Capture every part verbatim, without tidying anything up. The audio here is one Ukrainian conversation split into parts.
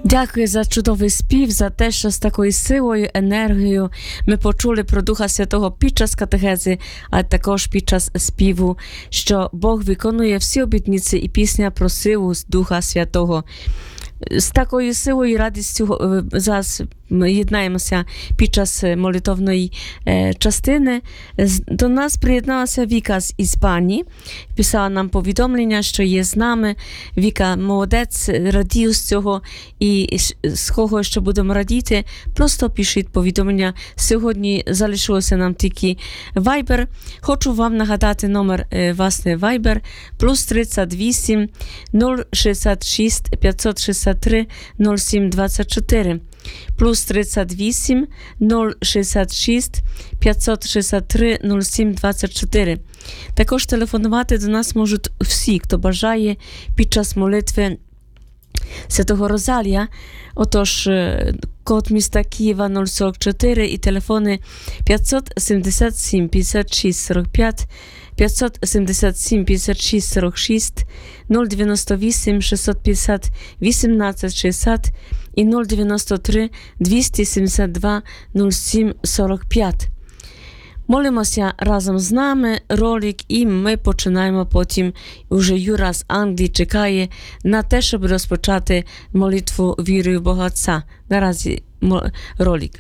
Дякую за чудовий спів, за те, що з такою силою, енергією ми почули про Духа Святого під час катехези, а також під час співу, що Бог виконує всі обітниці і пісня про силу з Духа Святого. З такою силою і радістю зараз ми єднаємося під час молитовної частини. До нас приєдналася Віка з Іспанії, писала нам повідомлення, що є з нами. Віка молодець, радію з цього і з кого що будемо радіти, просто пишіть повідомлення. Сьогодні залишилося нам тільки Viber. Хочу вам нагадати номер, власне, Viber, плюс тридцять вісім нуль шістдесят шість п'ятсот шістдесят три нуль сім двадцять чотири. Плюс тридцять вісім нуль шістдесят шість п'ятсот шістдесят три нуль сім двадцять чотири. Також телефонувати до нас можуть всі, хто бажає під час молитви Святого Розалія. Отож, код міста Києва нуль сорок чотири і телефони п'ятсот сімдесят сім п'ятдесят шість сорок п'ять, п'ятсот сімдесят сім п'ятдесят шість сорок шість, нуль дев'яносто вісім шістсот п'ятдесят вісімнадцять шістдесят і нуль дев'яносто три двісті сімдесят два нуль сім сорок п'ять. Молимося разом з нами, ролик, і ми починаємо потім. Уже Юра з Англії чекає на те, щоб розпочати молитву вірою в Бога Отця. Наразі ролик.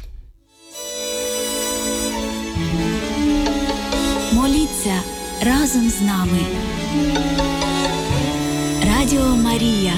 Моліться разом з нами. Радіо Марія.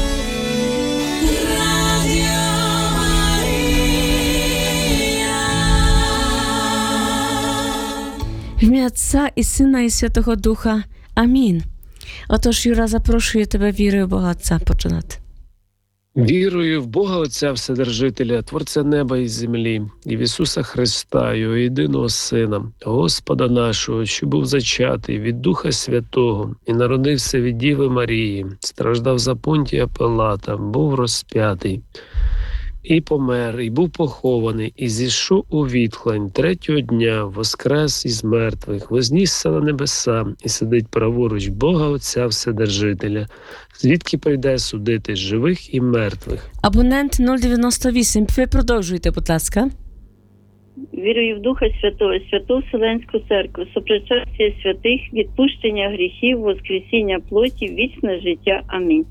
В ім'я Отця і Сина і Святого Духа. Амінь. Отож, Юра, запрошую тебе вірою в Бога Отця починати. Вірую в Бога Отця Вседержителя, Творця неба і землі, і в Ісуса Христа, Його єдиного Сина, Господа нашого, що був зачатий від Духа Святого і народився від Діви Марії, страждав за Понтія Пилата, був розп'ятий, і помер, і був похований, і зійшов у відхлань третього дня, воскрес із мертвих, вознісся на небеса, і сидить праворуч Бога Отця Вседержителя, звідки прийде судити живих і мертвих. Абонент нуль дев'яносто вісім, ви продовжуйте, будь ласка. Вірую в Духа Святого, Святу Вселенську Церкву, сопричастя святих, відпущення гріхів, воскресіння плоті, вічне життя. Амінь.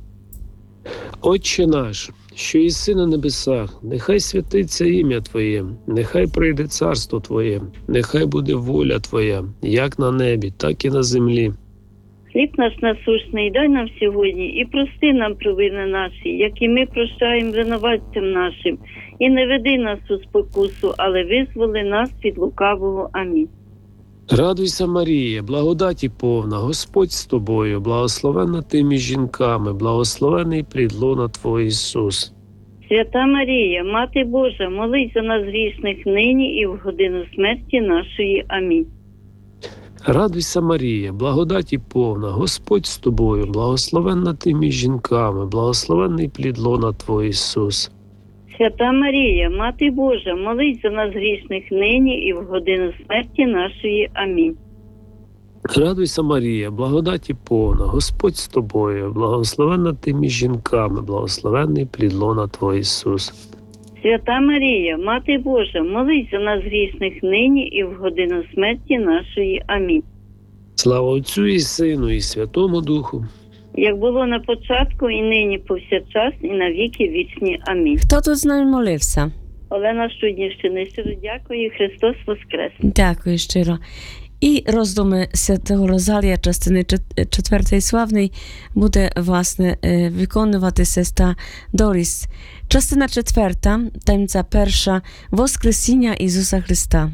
Отче наш, що єси на небесах, нехай святиться ім'я Твоє, нехай прийде царство Твоє, нехай буде воля Твоя, як на небі, так і на землі. Хліб наш насущний дай нам сьогодні, і прости нам провини наші, як і ми прощаємо винуватцям нашим. І не веди нас у спокусу, але визволи нас від лукавого. Амінь. Радуйся, Марія, благодаті повна, Господь з тобою, благословенна ти між жінками, благословений плід лона Твого Ісус. Свята Марія, Мати Божа, молись за нас грішних нині і в годину смерті нашої. Амінь. Радуйся, Марія, благодаті повна, Господь з тобою, благословенна ти між жінками, благословенний плід лона Твого Ісус. Свята Марія, Мати Божа, молись за нас грішних нині і в годину смерті нашої. Амінь. Радуйся, Марія, благодаті повна, Господь з тобою, благословенна ти між жінками, благословенний плід лона Твого Ісус. Свята Марія, Мати Божа, молись за нас грішних нині і в годину смерті нашої. Амінь. Слава Отцю і Сину і Святому Духу. Як було на початку, і нині повсякчас, і на віки вічні. Амінь. Хто тут з нами молився? Олена з Чуднівщини. Щиро дякую. Христос Воскрес. Дякую щиро. І роздуми Святого Розалія, частини четвертої славної, буде, власне, виконувати сестра Доріс. Частина четверта, таємниця перша, Воскресіння Ісуса Христа.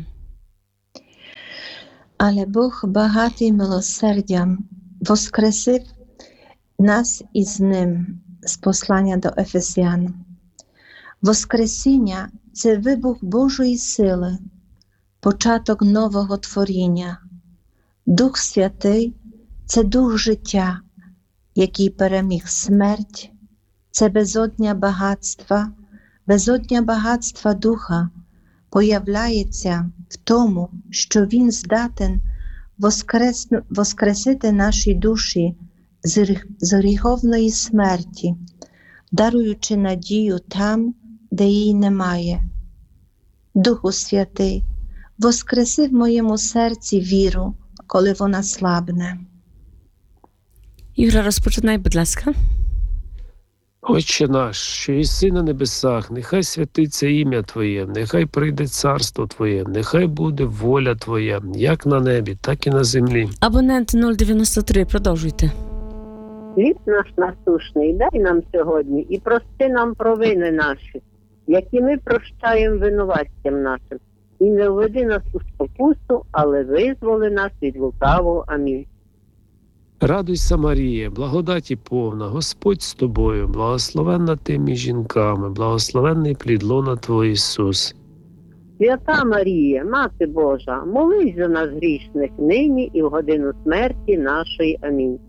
Але Бог багатий милосердям воскресив нас із Ним з послання до Ефесян. Воскресіння – це вибух Божої сили, початок нового творіння. Дух Святий – це дух життя, який переміг смерть, це безодня багатства, безодня багатства Духа появляється в тому, що Він здатен воскрес... воскресити наші душі з гріховної смерті даруючи надію там, де її немає. Духу Святий, воскреси в моєму серці віру, коли вона слабне. Юра, розпочинай, будь ласка. Отче наш, що єси на небесах, нехай святиться ім'я Твоє, нехай прийде царство Твоє, нехай буде воля Твоя, як на небі, так і на землі. Абонент нуль дев'яносто три, продовжуйте. Хліб наш насущний дай нам сьогодні і прости нам провини наші, які ми прощаємо винуватцям нашим. І не введи нас у спокусу, але визволи нас від лукавого. Амінь. Радуйся, Марія, благодаті повна, Господь з тобою, благословенна ти між жінками, благословенний плід лона Твого Ісус. Свята Марія, Мати Божа, молись за нас грішних нині і в годину смерті нашої. Амінь.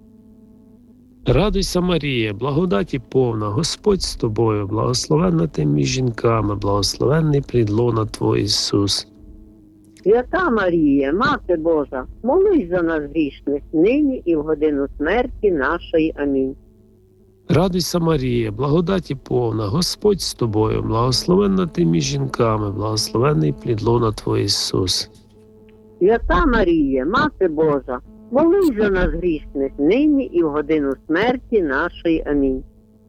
Радуйся, Марія, благодаті повна, Господь з тобою, благословенна ти між жінками, благословенний плід лона Твого Ісус. Свята Марія, Мати Божа, молись за нас грішних нині і в годину смерті нашої. Амінь. Радуйся, Марія, благодаті повна, Господь з тобою, благословенна ти між жінками, благословенний плід лона Твого Ісус. Свята Марія, Мати Божа, молись за нас грішних нині і в годину смерті нашої. Амінь.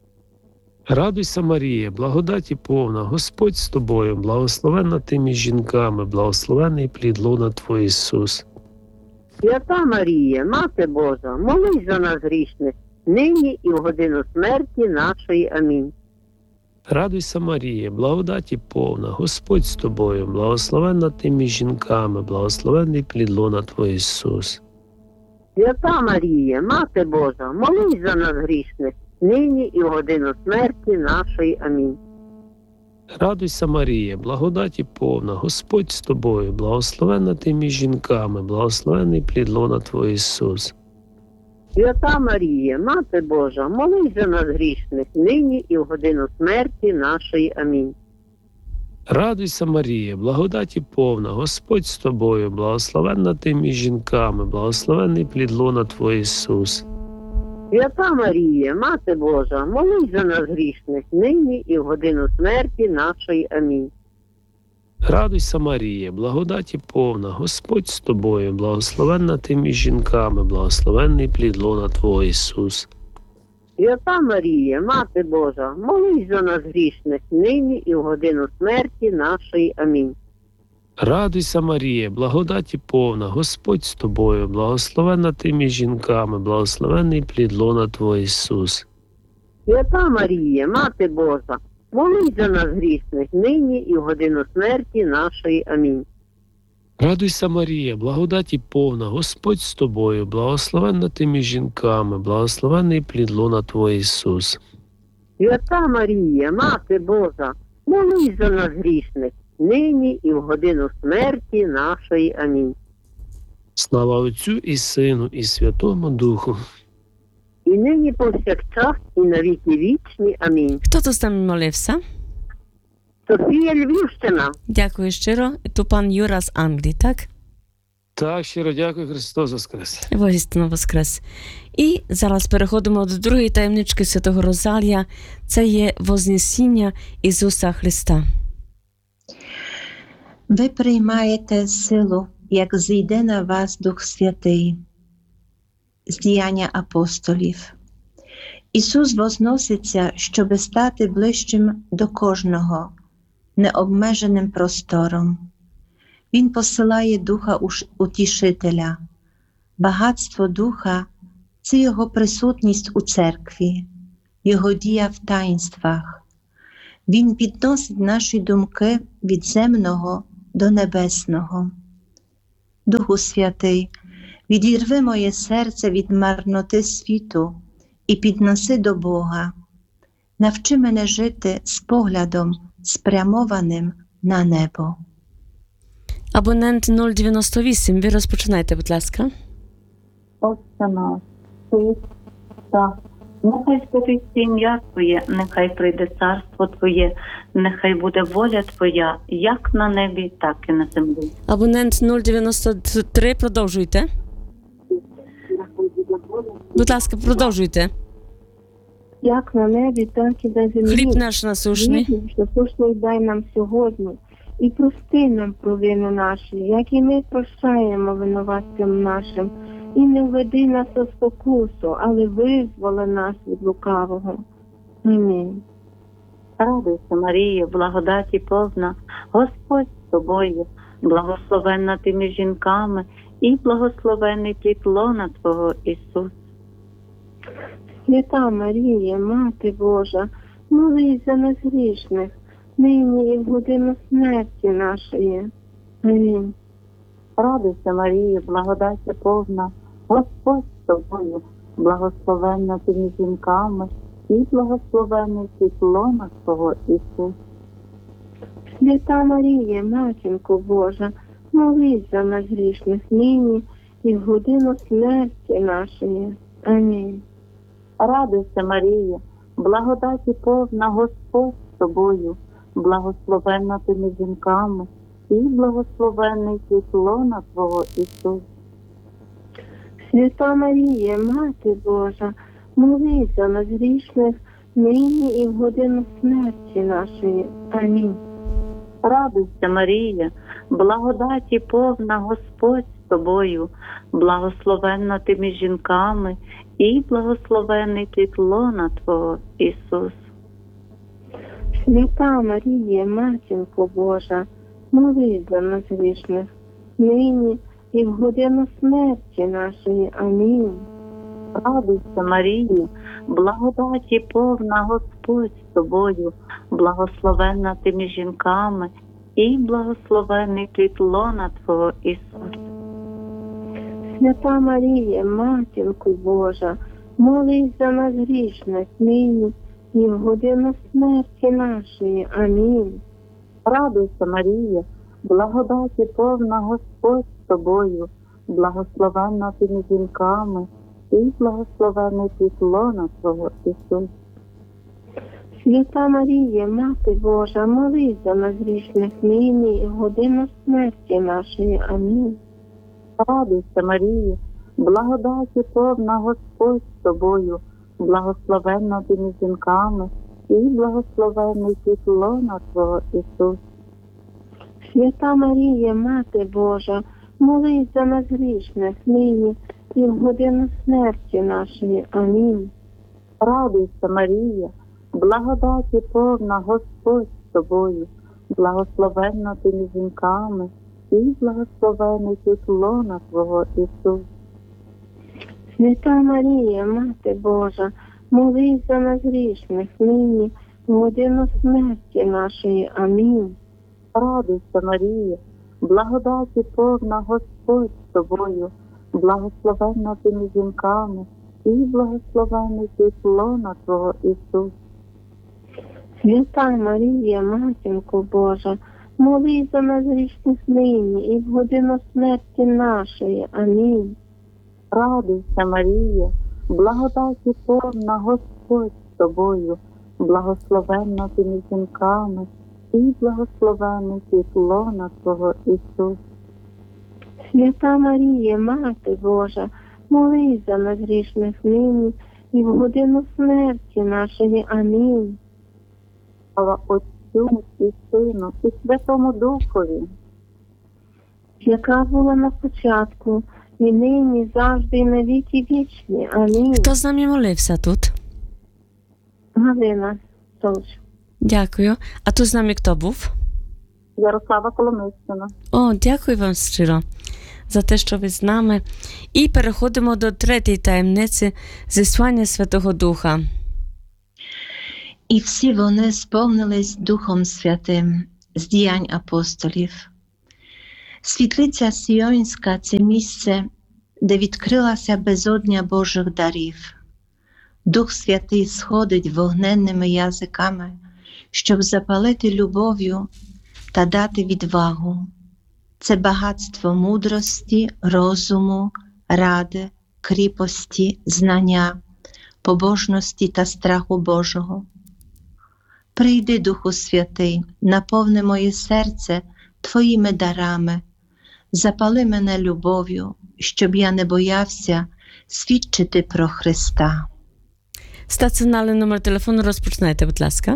Радуйся, Марія, благодаті повна, Господь з тобою, благословенна ти між жінками, благословенний плід лона Твого Ісус. Свята Марія, Мати Божа, молись за нас грішних нині і в годину смерті нашої. Амінь. Радуйся, Марія, благодаті повна, Господь з тобою, благословенна ти між жінками, благословенний плід лона Твого Ісус. Свята Марія, Мати Божа, молись за нас грішних нині і в годину смерті нашої. Амінь. Радуйся, Марія, благодаті повна, Господь з тобою, благословенна ти між жінками, благословенний плід лона Твого Ісус. Свята Марія, Мати Божа, молись за нас грішних нині і в годину смерті нашої. Амінь. Радуйся, Марія, благодаті повна, Господь з тобою, благословенна ти між жінками, благословенний плід лона Твого Ісус. Свята Марія, Мати Божа, молись за нас грішних нині і в годину смерті нашої. Амінь. Радуйся, Марія, благодаті повна, Господь з тобою, благословенна ти між жінками, благословенний плід лона Твого Ісус. Свята Марія, Мати Божа, молись за нас грішних нині і в годину смерті нашої. Амінь. Радуйся, Марія, благодаті повна, Господь з тобою, благословенна ти між жінками, благословенний плід лона Твого Ісус. Свята Марія, Мати Божа, молись за нас грішних нині і в годину смерті нашої. Амінь. Радуйся, Марія, благодаті повна, Господь з тобою, благословенна ти між жінками, благословенний плід лона Твого Ісус. Свята Марія, Мати Божа, молись за нас грішних нині і в годину смерті нашої. Амінь. Слава Отцю і Сину, і Святому Духу. І нині повсякчас, і на віки вічні. Амінь. Хто тут з нами молився? Софія Львівщина. Дякую щиро. Tu pan Jura z Anglii, tak? Так, щиро дякую, Христос воскрес. Воістину воскрес. І зараз переходимо до другої таємнички Святого Розалія. Це є Вознесіння Ісуса Христа. Ви приймаєте силу, як зійде на вас Дух Святий. З діяння апостолів. Ісус возноситься, щоби стати ближчим до кожного, необмеженим простором. Він посилає Духа Утішителя. Багатство Духа – це Його присутність у церкві, Його дія в таїнствах. Він підносить наші думки від земного до небесного. Духу Святий, відірви моє серце від марноти світу і підноси до Бога. Навчи мене жити з поглядом, спрямованим на небо. Абонент нуль дев'яносто вісім, ви розпочинайте, будь ласка. Отче наш, ти, так, нехай святиться ім'я Твоє, нехай прийде царство Твоє, нехай буде воля Твоя, як на небі, так і на землі. Абонент нуль дев'яносто три, продовжуйте. Будь ласка, продовжуйте. як на небі, так і на землі. Хліб наш насущний. Хліб наш насущний дай нам сьогодні. І прости нам провини наші, як і ми прощаємо винуватцям нашим. І не введи нас у спокусу, але визволи нас від лукавого. Амінь. Радуйся, Марія, благодаті повна, Господь з тобою, благословенна ти між жінками, і благословений плід лона Твого, Ісус. Свята Марія, Мати Божа, молись за нас грішних, нині і в годину смерті нашої. Амінь. Радуйся, Марія, благодаті повна, Господь з тобою, благословенна ти між жінками, і благословений плід лона Твого, Ісус. Свята Марія, Матінко Божа, молись за нас грішних, нині і в годину смерті нашої. Амінь. Радуйся, Марія, благодаті повна, Господь з тобою, благословенна ти між жінками, і благословений плід лона Твого, Ісус. Свята Марія, Мати Божа, молись за нас грішних, нині і в годину смерті нашої. Амінь. Радуйся, Марія, благодаті повна, Господь з тобою, благословенна ти між жінками, і благословений плід лона Твого, Ісус. Свята Марія, Матінко Божа, молись за нас грішних, нині і в годину смерті нашої. Амінь. Радуйся, Марія, благодаті повна, Господь з тобою, благословенна ти між жінками, і благословений плід лона Твого, Ісус. Свята Марія, Матінко Божа, молись за нас грішних, нині і в годину смерті нашої. Амінь. Радуйся, Марія, благодаті повна, Господь з тобою, благословенна ти між жінками, і благословений плід лона Твого, Ісус. Свята Марія, Мати Божа, молись за нас грішних, нині і в годину смерті нашої. Амінь. Радуйся, Марія, благодаті повна, Господь з тобою, благословенна ти між жінками, і благословений плід лона Твого, Ісус. Свята Марія, Мати Божа, молись за нас грішних, нині і в годину смерті нашої. Амінь. Радуйся, Марія, благодаті повна, Господь з тобою, благословенна ти між жінками, і благословений плід лона Твого, Ісус. Свята Марія, Мати Божа, молись за нас грішних, нині в годину смерті нашої. Амінь. Радуйся, Марія, благодаті повна, Господь з тобою, благословенна ти між жінками, і благословений плід лона Твого, Ісус. Свята Марія, Матінко Божа, молись за нас грішних, нині і в годину смерті нашої. Амінь. Радуйся, Марія, благодаті повна, Господь з тобою, благословенна ти між жінками, і благословений плід лона Твого, Ісус. Свята Марія, Мати Божа, молись за нас грішних, нині і в годину смерті нашої. Амінь. Слава Отцю і Сину, і Святому Духові, яка була на початку, і нині, і завжди, і на віки вічні. Амінь. Хто з нами молився тут? Галина Солч. Дякую. А тут з нами хто був? Ярослава Коломийщина. О, дякую вам щиро за те, що ви з нами. І переходимо до третьої таємниці зіслання Святого Духа. І всі вони сповнились Духом Святим з діянь апостолів. Світлиця Сіонська – це місце, де відкрилася безодня Божих дарів. Дух Святий сходить вогненними язиками, щоб запалити любов'ю та дати відвагу. Це багатство мудрості, розуму, ради, кріпості, знання, побожності та страху Божого. Прийди, Духу Святий, наповни моє серце Твоїми дарами, запали мене любов'ю, щоб я не боявся свідчити про Христа. Стаціонарний номер телефону розпочинайте, будь ласка.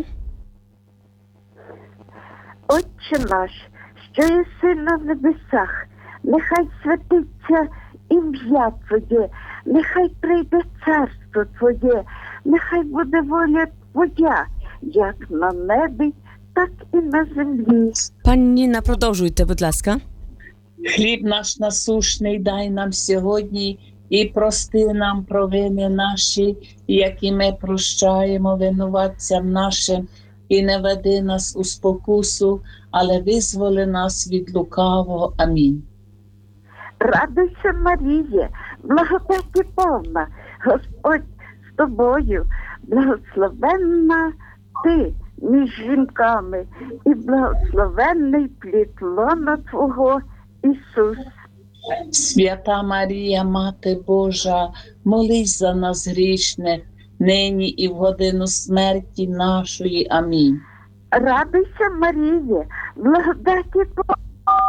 Отче наш, що єси на небесах, нехай святиться ім'я Твоє, нехай прийде царство Твоє, нехай буде воля Твоя, як на небі, так і на землі. Пані Ніна, продовжуйте, будь ласка. Хліб наш насущний дай нам сьогодні, і прости нам провини наші, які ми прощаємо винуватцям нашим, і не веди нас у спокусу, але визволи нас від лукавого. Амінь. Радуйся, Маріє, благодаті повна, Господь з тобою, благословенна ти між жінками, і благословенний плід лона Твого, Ісус. Свята Марія, Мати Божа, молись за нас грішних, нині і в годину смерті нашої. Амінь. Радуйся, Маріє, благодаті повна.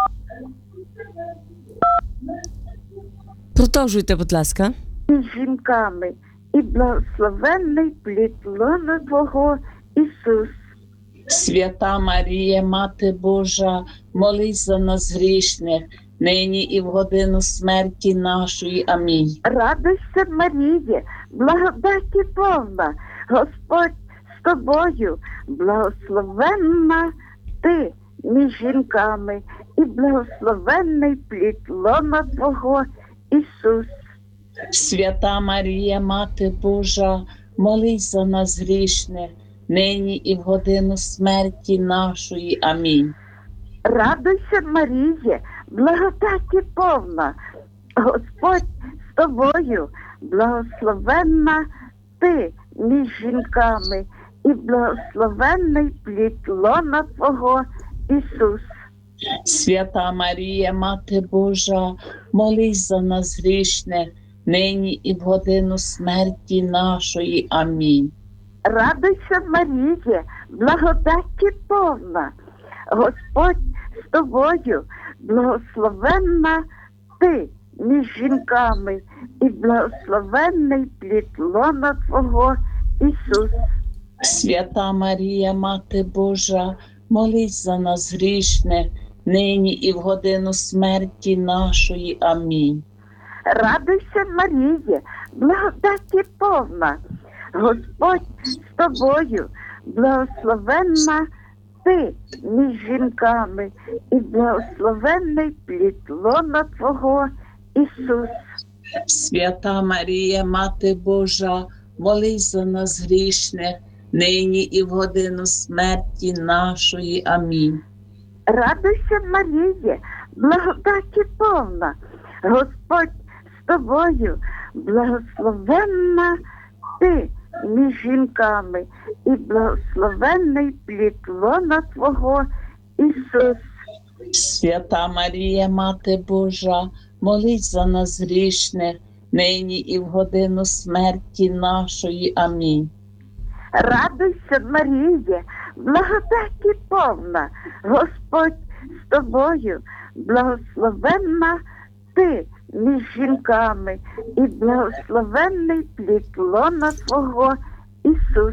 Продовжуйте, будь ласка. Між жінками, і благословенний плід лона Твого, Ісус. Свята Марія, Мати Божа, молись за нас грішних, нині і в годину смерті нашої. Амінь. Радуйся, Маріє, благодаті повна, Господь з тобою, благословенна ти між жінками, і благословенний плід лона Твого, Ісус. Свята Марія, Мати Божа, молись за нас грішних, нині і в годину смерті нашої. Амінь. Радуйся, Маріє, благодаті повна, Господь з тобою, благословенна ти між жінками, і благословенний плід лона Твого, Ісус. Свята Марія, Мати Божа, молись за нас грішних, нині і в годину смерті нашої. Амінь. Радуйся, Маріє, благодаті повна, Господь з тобою, благословенна ти між жінками, і благословенний плід лона Твого, Ісус. Свята Марія, Мати Божа, молись за нас грішних, нині і в годину смерті нашої. Амінь. Радуйся, Маріє, благодаті повна, Господь з тобою, благословенна ти між жінками, і благословенний плід лона Твого, Ісус. Свята Марія, Мати Божа, молись за нас грішних, нині і в годину смерті нашої. Амінь. Радуйся, Маріє, благодаті повна, Господь з тобою, благословенна ти між жінками, і благословенний плід лона Твого, Ісус. Свята Марія, Мати Божа, молись за нас грішних, нині і в годину смерті нашої. Амінь. Радуйся, Маріє, благодаті повна, Господь з тобою, благословенна ти між жінками, і благословенний плід лона Твого, Ісус.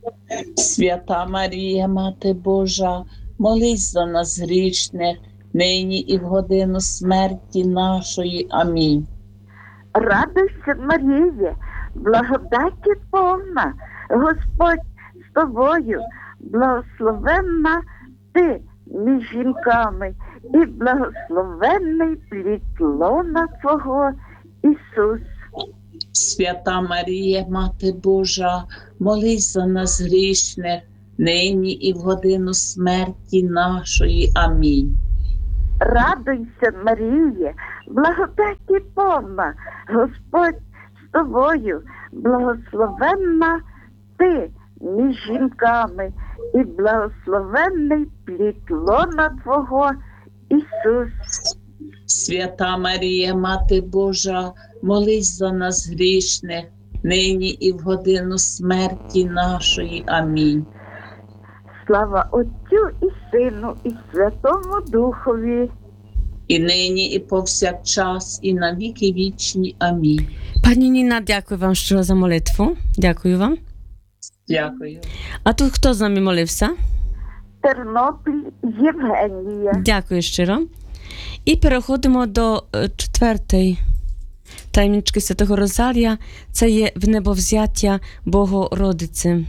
Свята Марія, Мати Божа, молись за нас грішних, нині і в годину смерті нашої. Амінь. Радуйся, Маріє, благодаті повна, Господь з тобою, благословенна ти між жінками, і благословенний плід лона Твого, Ісус. Свята Марія, Мати Божа, молись за нас грішних, нині і в годину смерті нашої. Амінь. Радуйся, Маріє, благодаті повна, Господь з тобою, благословенна ти між жінками, і благословенний плід лона Твого, Ісус. Свята Марія, Мати Божа, молись за нас грішних, нині і в годину смерті нашої. Амінь. Слава Отцю і Сину, і Святому Духові. І нині, і повсякчас, і на віки вічні. Амінь. Пані Ніна, дякую вам щиро за молитву. Дякую вам. Дякую. А тут хто з нами молився? Тернопіль Євгенія. Дякую щиро. І переходимо до е, четвертої таємнички Святого Розарія. Це є внебовзяття Богородиці.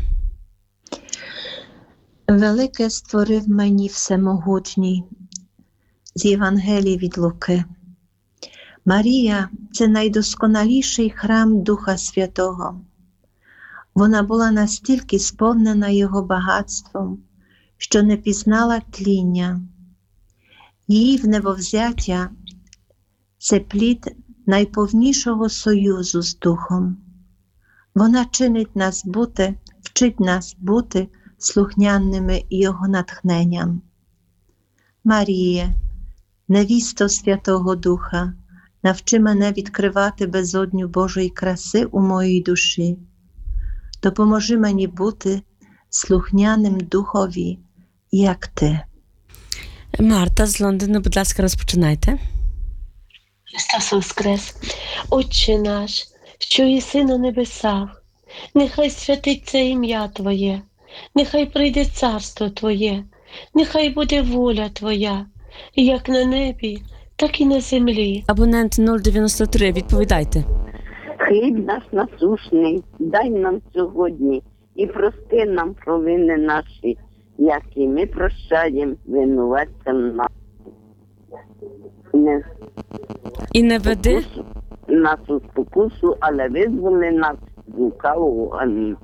Велике створив мені всемогутній. З Євангелії від Луки. Марія – це найдосконаліший храм Духа Святого. Вона була настільки сповнена Його багатством, що не пізнала тління. Її внебовзяття – це плід найповнішого союзу з Духом. Вона чинить нас бути, вчить нас бути слухняними Його натхненням. Маріє, невісто Святого Духа, навчи мене відкривати безодню Божої краси у моїй душі. Допоможи мені бути слухняним Духові, як Ти. Марта з Лондону, будь ласка, розпочинайте. Христос Воскрес! Отче наш, що єси на небесах, нехай святиться ім'я Твоє, нехай прийде царство Твоє, нехай буде воля Твоя, як на небі, так і на землі. Абонент нуль дев'яносто три, відповідайте. Хліб наш насущний, дай нам сьогодні, і прости нам провини наші, як і ми прощаємо винуватцям нашим. Не І не веди спокусу- нас у спокусу, але визволи нас з лукавого. Амінь.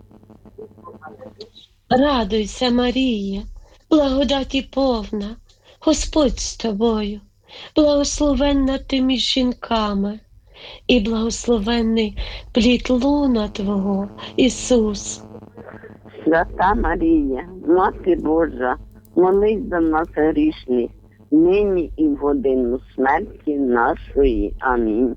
Радуйся, Марія, благодаті повна, Господь з тобою, благословенна ти між жінками, і благословенний плід лона Твого, Ісус. Свята Марія, Мати Божа, молись за нас грішних, нині і в годину смерті нашої. Амінь.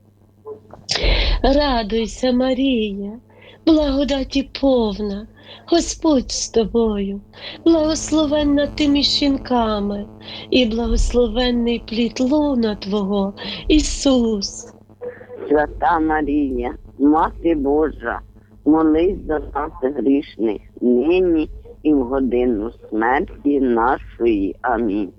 Радуйся, Марія, благодаті повна, Господь з тобою, благословенна ти між жінками, і благословенний плід лона Твого, Ісус. Свята Марія, Мати Божа, молись за нас грішних, нині і в годину смерті нашої. Амінь.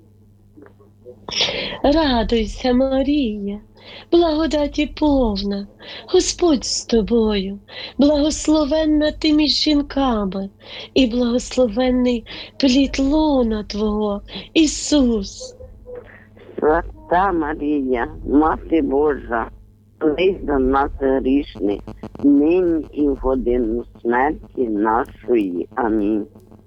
Радуйся, Марія, благодаті повна, Господь з тобою, благословенна ти між жінками, і благословенний плід лона Твого, Ісус. Свята Марія, Мати Божа, молись за нас грішних, нині і в годину смерті нашої. Амінь.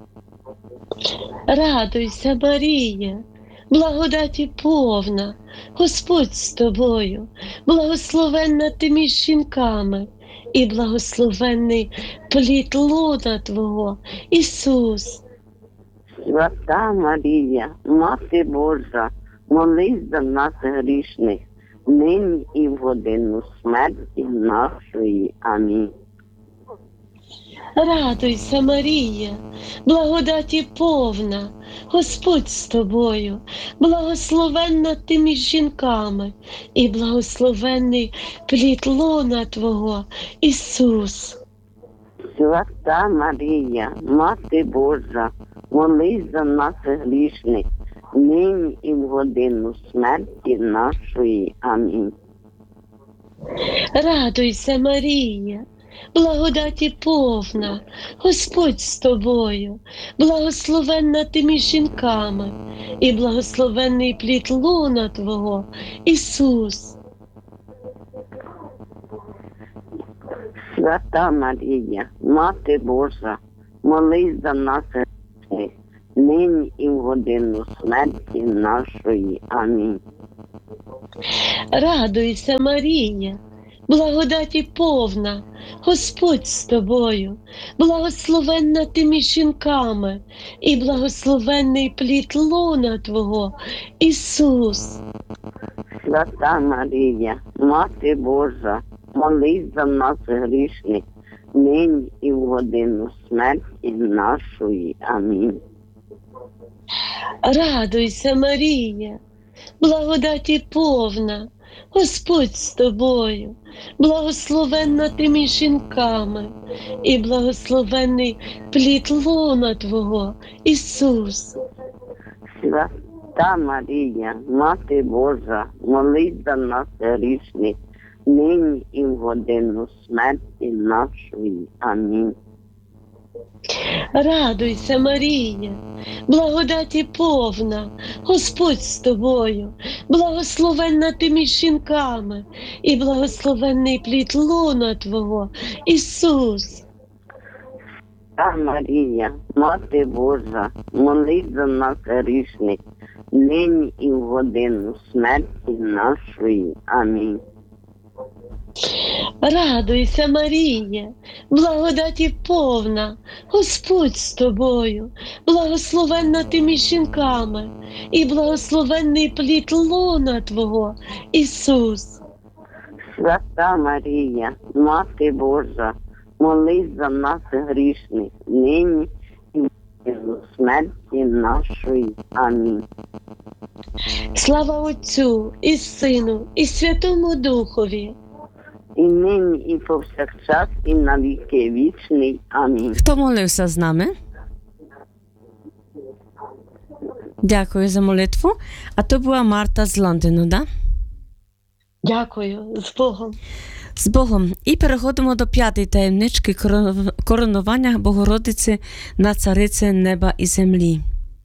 Радуйся, Марія, благодаті повна, Господь з тобою, благословенна ти між жінками, і благословенний плід лона Твого, Ісус. Свята Марія, Мати Божа, молись за нас грішних, нині і в годину смерті нашої. Амінь. Радуйся, Марія, благодаті повна, Господь з тобою, благословенна ти між жінками, і благословенний плід лона Твого, Ісус. Свята Марія, Мати Божа, молись за нас грішних, нині і в годину смерті нашої. Амінь. Радуйся, Марія, благодаті повна, Господь з тобою, благословенна ти між жінками, і благословенний плід лона Твого, Ісус. Свята Марія, Мати Божа, молись за нас грішних, нині і в годину смерті нашої. Амінь. Радуйся, Марія, благодаті повна, Господь з тобою, благословенна ти між жінками, і благословенний плід лона Твого, Ісус. Свята Марія, Мати Божа, молись за нас грішних, нині і в годину смерті нашої. Амінь. Радуйся, Марія, благодаті повна, Господь з тобою, благословенна ти між жінками, і благословенний плід лона Твого, Ісус. Свята Марія, Мати Божа, молись за нас грішних, нині і в годину смерті нашої. Амінь. Радуйся, Марія, благодаті повна, Господь з тобою, благословенна ти між жінками, і благословенний плід лона Твого, Ісус. Свята Марія, Мати Божа, молись за нас грішних, нині і в годину смерті нашої. Амінь. Радуйся, Марія, благодаті повна, Господь з тобою, благословенна ти між жінками, і благословенний плід лона Твого, Ісус. Свята Марія, Мати Божа, молись за нас грішних, нині і в годину смерті нашої. Амінь. Слава Отцю і Сину, і Святому Духові. І нині, і повсякчас, і на віки вічний. Амінь. Хто молився з нами? Дякую за молитву. А то була Марта з Лондону, да? Дякую, з Богом. З Богом. І переходимо до п'ятої таємнички коронування Богородиці на цариці неба і землі.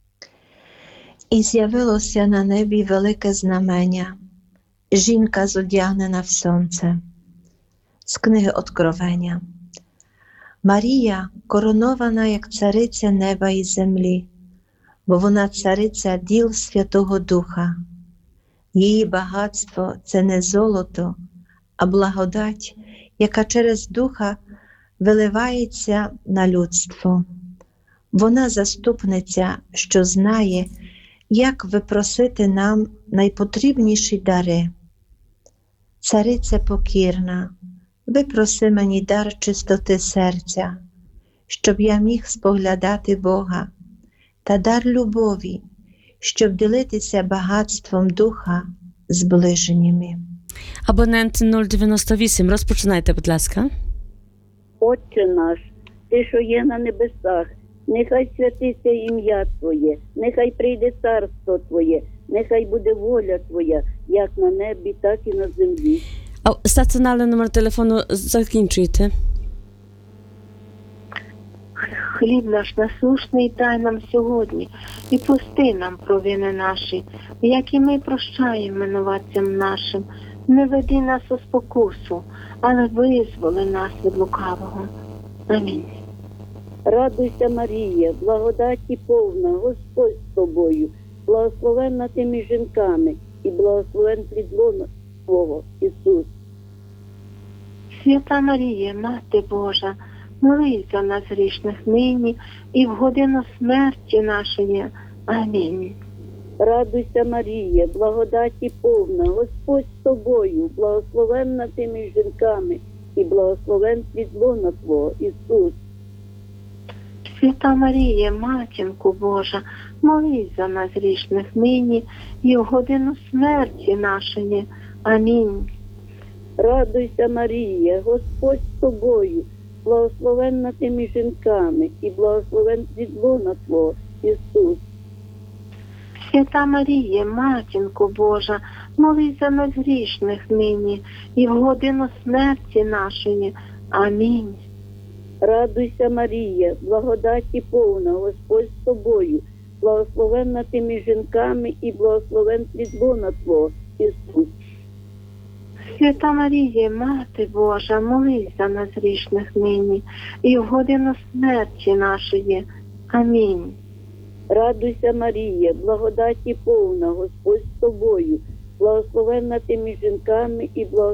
І з'явилося на небі велике знамення, жінка зодягнена в сонце. З книги Откровення. Марія коронована як цариця неба і землі, бо вона цариця діл Святого Духа. Її багатство – це не золото, а благодать, яка через Духа виливається на людство. Вона заступниця, що знає, як випросити нам найпотрібніші дари. Цариця покірна, випроси мені дар чистоти серця, щоб я міг споглядати Бога, та дар любові, щоб ділитися багатством Духа з ближніми. Абонент нуль дев'яносто вісім, розпочинайте, будь ласка. Отче наш, ти, що є на небесах, нехай святиться ім'я Твоє, нехай прийде царство Твоє, нехай буде воля Твоя, як на небі, так і на землі. А стаціонарний номер телефону закінчуйте. Хліб наш насущний дай нам сьогодні, і прости нам провини наші, як і ми прощаємо винуватцям нашим. Не веди нас у спокусу, але визволи нас від лукавого. Амінь. Радуйся, Марія, благодаті повна, Господь з тобою, благословенна ти між жінками, і благословен плід лона Твого, Ісус. Свята Марія, Мати Божа, молись за нас грішних нині і в годину смерті нашої. Амінь. Радуйся, Марія, благодаті повна, Господь з тобою, благословенна ти між жінками, і благословен плід лона Твого, Ісус. Свята Марія, Матінко Божа, молись за нас грішних нині і в годину смерті нашої. Амінь. Радуйся, Марія, Господь з тобою, благословенна ти між жінками, і благословен плід лона Твого, Ісус. Свята Марія, Матінко Божа, молись за нас грішних нині і в годину смерті нашої. Амінь. Радуйся, Марія, благодаті повна, Господь з тобою, благословенна ти між жінками, і благословен плід лона Твого, Ісус. Свята Марія, Мати Божа, молись за нас грішних нині і в годину смерті нашої. Амінь. Радуйся, Марія, благодаті повна, Господь з тобою, благословенна ти між жінками, і благословен